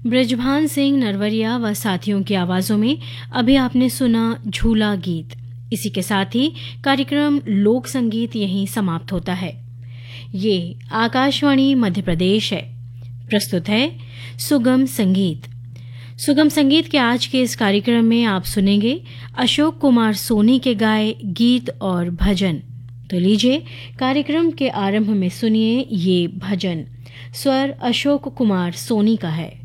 ब्रजभान सिंह नरवरिया व साथियों की आवाजों में अभी आपने सुना झूला गीत। इसी के साथ ही कार्यक्रम लोक संगीत यहीं समाप्त होता है। ये आकाशवाणी मध्य प्रदेश है। प्रस्तुत है सुगम संगीत। सुगम संगीत के आज के इस कार्यक्रम में आप सुनेंगे अशोक कुमार सोनी के गाए गीत और भजन। तो लीजिए कार्यक्रम के आरंभ में सुनिए ये भजन। स्वर अशोक कुमार सोनी का है।